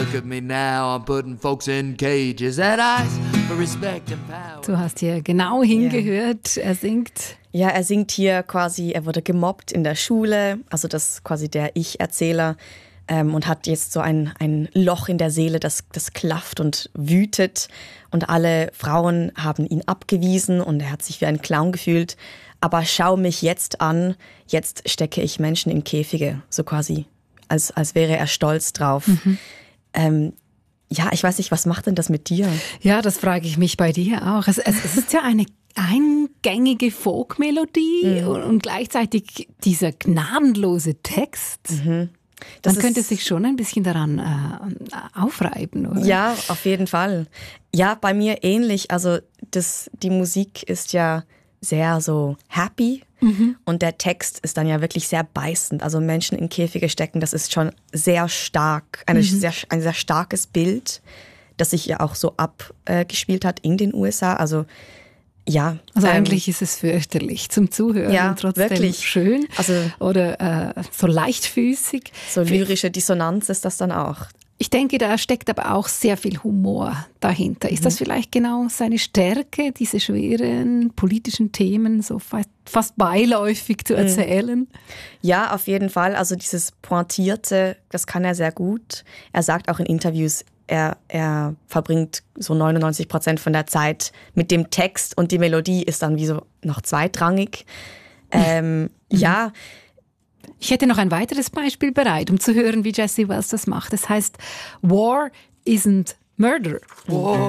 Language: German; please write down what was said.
Look at me now, I'm putting folks in cages that eyes for respect and power. Du hast hier genau hingehört, er singt. Ja, er singt hier quasi, er wurde gemobbt in der Schule, also das ist quasi der Ich-Erzähler und hat jetzt so ein Loch in der Seele, das klafft und wütet und alle Frauen haben ihn abgewiesen und er hat sich wie ein Clown gefühlt. Aber schau mich jetzt an, jetzt stecke ich Menschen in Käfige, so quasi, als wäre er stolz drauf. Ja, ich weiß nicht, was macht denn das mit dir? Ja, das frage ich mich bei dir auch. Es ist ja eine eingängige Folkmelodie und gleichzeitig dieser gnadenlose Text. Man könnte sich schon ein bisschen daran aufreiben, oder? Ja, auf jeden Fall. Ja, bei mir ähnlich. Also die Musik ist ja sehr so happy und der Text ist dann ja wirklich sehr beißend. Also Menschen in Käfige stecken, das ist schon sehr stark, ein sehr starkes Bild, das sich ja auch so abgespielt hat in den USA. Also ja. Also eigentlich ist es fürchterlich zum Zuhören und trotzdem wirklich schön. Also, oder so leichtfüßig. So lyrische Dissonanz ist das dann auch. Ich denke, da steckt aber auch sehr viel Humor dahinter. Ist das vielleicht genau seine Stärke, diese schweren politischen Themen so fast beiläufig zu erzählen? Ja, auf jeden Fall. Also dieses Pointierte, das kann er sehr gut. Er sagt auch in Interviews, er verbringt so 99% von der Zeit mit dem Text und die Melodie ist dann wie so noch zweitrangig. Ja. Ich hätte noch ein weiteres Beispiel bereit, um zu hören, wie Jesse Wells das macht. Das heißt, War isn't murder. War